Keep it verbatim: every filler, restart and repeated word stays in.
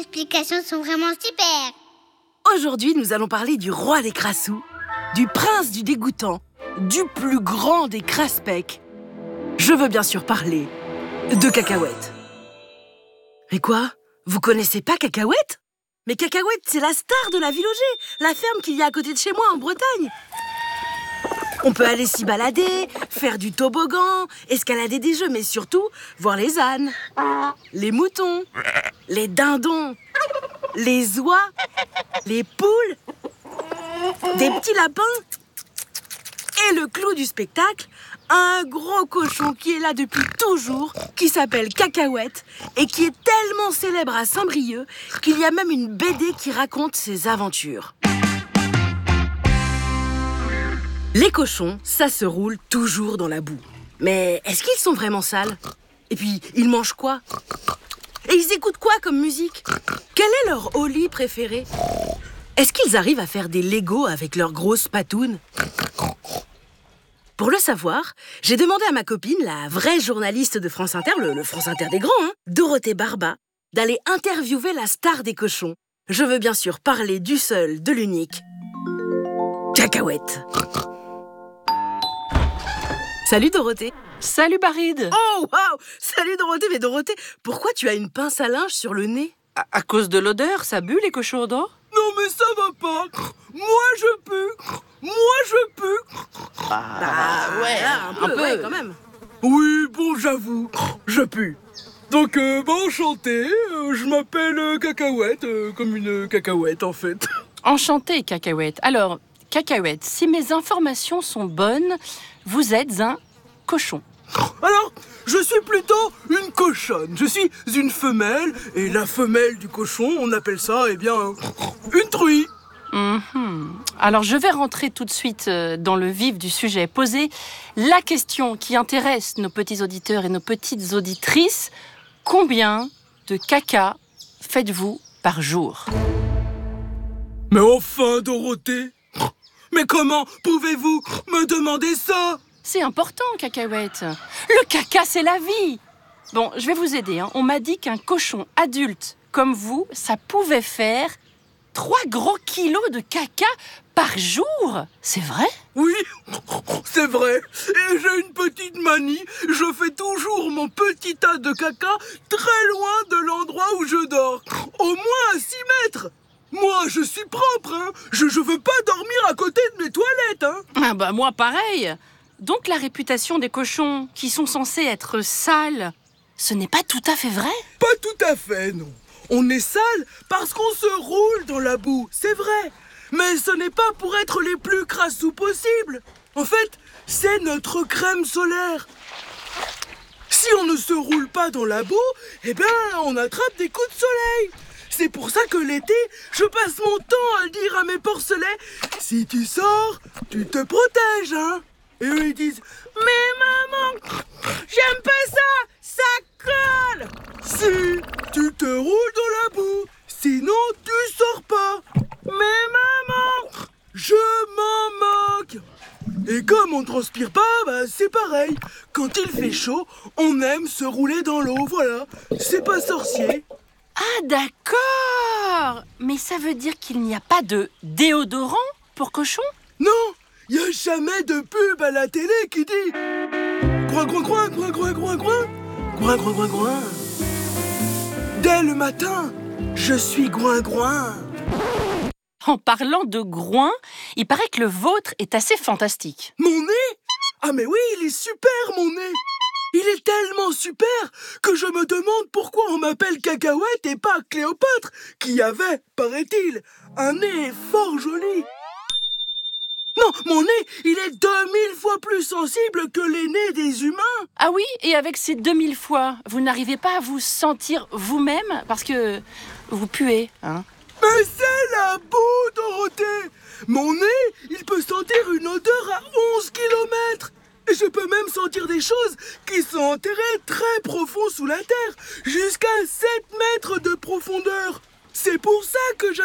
explications sont vraiment super. Aujourd'hui, nous allons parler du roi des crassous, du prince du dégoûtant, du plus grand des crasse-pecs. Je veux bien sûr parler de Cacahuète. Mais quoi? Vous connaissez pas Cacahuète? Mais Cacahuète, c'est la star de la Ville Auger, la ferme qu'il y a à côté de chez moi en Bretagne. On peut aller s'y balader, faire du toboggan, escalader des jeux, mais surtout voir les ânes, les moutons, les dindons, les oies, les poules, des petits lapins. Et le clou du spectacle, un gros cochon qui est là depuis toujours, qui s'appelle Cacahuète et qui est tellement célèbre à Saint-Brieuc qu'il y a même une B D qui raconte ses aventures. Les cochons, ça se roule toujours dans la boue. Mais est-ce qu'ils sont vraiment sales? Et puis, ils mangent quoi? Et ils écoutent quoi comme musique? Quel est leur Oli préféré? Est-ce qu'ils arrivent à faire des Legos avec leurs grosses patounes? Pour le savoir, j'ai demandé à ma copine, la vraie journaliste de France Inter, le, le France Inter des grands, hein, Dorothée Barba, d'aller interviewer la star des cochons. Je veux bien sûr parler du seul, de l'unique, Cacahuète. Salut Dorothée. Salut Baride. Oh waouh. Salut Dorothée, mais Dorothée, pourquoi tu as une pince à linge sur le nez? À, à cause de l'odeur, ça bue les cochons d'or? Non mais ça va pas. Moi je pue. Moi je pue. Ah, bah ouais, un peu, un peu. Ouais, quand même. Oui, bon j'avoue, je pue. Donc euh, bah enchanté, euh, je m'appelle euh, Cacahuète, euh, comme une cacahuète en fait. Enchanté Cacahuète. Alors, Cacahuète, si mes informations sont bonnes, vous êtes un cochon. Alors, je suis plutôt une cochonne. Je suis une femelle, et la femelle du cochon, on appelle ça, eh bien, une truie. Mmh. Alors, je vais rentrer tout de suite dans le vif du sujet. Poser la question qui intéresse nos petits auditeurs et nos petites auditrices. Combien de caca faites-vous par jour? Mais enfin, Dorothée, mais comment pouvez-vous me demander ça? C'est important, Cacahuète. Le caca, c'est la vie. Bon, je vais vous aider. Hein. On m'a dit qu'un cochon adulte comme vous, ça pouvait faire trois gros kilos de caca par jour. C'est vrai? Oui, c'est vrai. Et j'ai une petite manie. Je fais toujours mon petit tas de caca très loin de l'endroit où je dors. Au moins à six mètres. Moi, je suis propre. Hein. Je, je veux pas dormir à côté de mes toilettes. Hein. Ah bah moi, pareil. Donc la réputation des cochons qui sont censés être sales, ce n'est pas tout à fait vrai? Pas tout à fait, non. On est sale parce qu'on se roule dans la boue, c'est vrai. Mais ce n'est pas pour être les plus crassous possible. En fait, c'est notre crème solaire. Si on ne se roule pas dans la boue, eh bien, on attrape des coups de soleil. C'est pour ça que l'été, je passe mon temps à dire à mes porcelets, si tu sors, tu te protèges, hein. Et eux, ils disent, mais maman, j'aime pas ça, ça colle. Si, tu te roules dans la boue, sinon tu sors pas. Mais maman, je m'en moque. Et comme on ne transpire pas, bah c'est pareil. Quand il fait chaud, on aime se rouler dans l'eau, voilà. C'est pas sorcier. Ah d'accord. Mais ça veut dire qu'il n'y a pas de déodorant pour cochon? Non. Il n'y a jamais de pub à la télé qui dit Groin, groin, groin, groin, groin, groin, groin Groin, groin, groin, groin Dès le matin, je suis groin, groin. En parlant de groin, il paraît que le vôtre est assez fantastique. Mon nez? Ah mais oui, il est super mon nez. Il est tellement super que je me demande pourquoi on m'appelle Cacahuète et pas Cléopâtre, qui avait, paraît-il, un nez fort joli. Non, mon nez, il est deux mille fois plus sensible que les nez des humains. Ah oui, et avec ces deux mille fois, vous n'arrivez pas à vous sentir vous-même parce que vous puez, hein? Mais c'est la boue, Dorothée. Mon nez, il peut sentir une odeur à onze kilomètres. Et je peux même sentir des choses qui sont enterrées très profond sous la terre, jusqu'à sept mètres de profondeur. C'est pour ça que j'aime